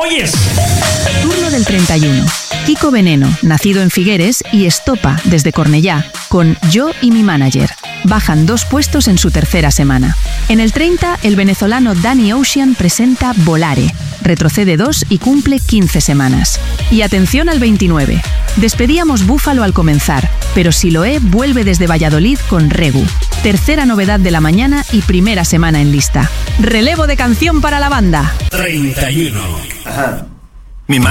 oyes. Turno del 31. Kiko Veneno, nacido en Figueres, y Estopa, desde Cornellá, con Yo y mi manager. Bajan 2 puestos en su tercera semana. En el 30, el venezolano Danny Ocean presenta Volare. Retrocede 2 y cumple 15 semanas. Y atención al 29. Despedíamos Búfalo al comenzar, pero Siloé vuelve desde Valladolid con Regu. Tercera novedad de la mañana y primera semana en lista. Relevo de canción para la banda. 31. Ajá.